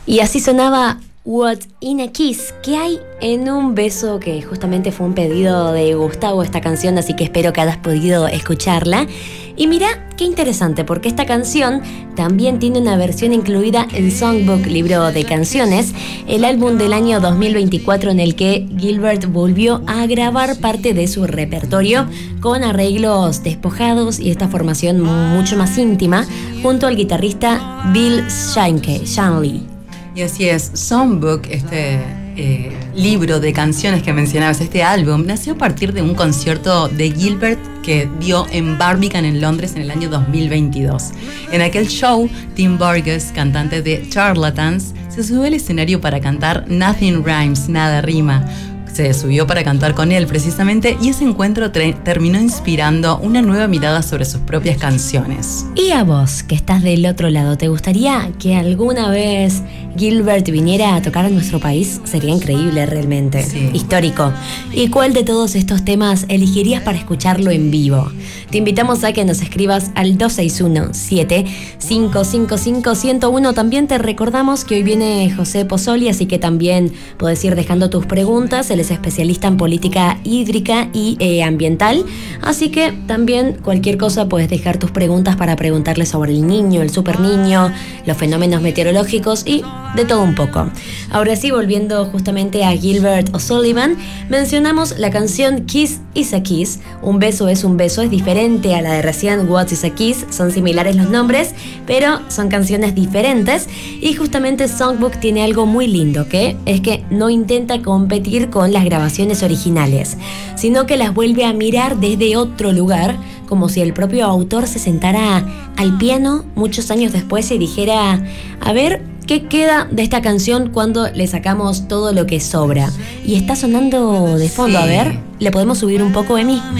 Y así sonaba What's in a Kiss, ¿qué hay en un beso? Que justamente fue un pedido de Gustavo esta canción, así que espero que hayas podido escucharla. Y mira, qué interesante, porque esta canción también tiene una versión incluida en Songbook, libro de canciones, el álbum del año 2024 en el que Gilbert volvió a grabar parte de su repertorio con arreglos despojados y esta formación mucho más íntima, junto al guitarrista Bill Shankly. Y así es, Songbook, este libro de canciones que mencionabas, este álbum, nació a partir de un concierto de Gilbert que dio en Barbican, en Londres, en el año 2022. En aquel show, Tim Burgess, cantante de Charlatans, se subió al escenario para cantar Nothing Rhymes, nada rima. Se subió para cantar con él precisamente, y ese encuentro terminó inspirando una nueva mirada sobre sus propias canciones. Y a vos, que estás del otro lado, ¿te gustaría que alguna vez Gilbert viniera a tocar a nuestro país? Sería increíble, realmente. Sí. Histórico. ¿Y cuál de todos estos temas elegirías para escucharlo en vivo? Te invitamos a que nos escribas al 261-7555-101. También te recordamos que hoy viene José Pozzoli, así que también podés ir dejando tus preguntas. Él es especialista en política hídrica y ambiental, así que también cualquier cosa puedes dejar tus preguntas para preguntarle sobre el niño, el super niño, los fenómenos meteorológicos y de todo un poco. Ahora sí, volviendo justamente a Gilbert O'Sullivan, mencionamos la canción Kiss is a Kiss, un beso es un beso, es diferente a la de recién What is a Kiss, son similares los nombres, pero son canciones diferentes, y justamente Songbook tiene algo muy lindo, que es que no intenta competir con las grabaciones originales, sino que las vuelve a mirar desde otro lugar, como si el propio autor se sentara al piano muchos años después y dijera: a ver, ¿qué queda de esta canción cuando le sacamos todo lo que sobra? Y está sonando de fondo, sí. A ver, ¿le podemos subir un poco, Emi?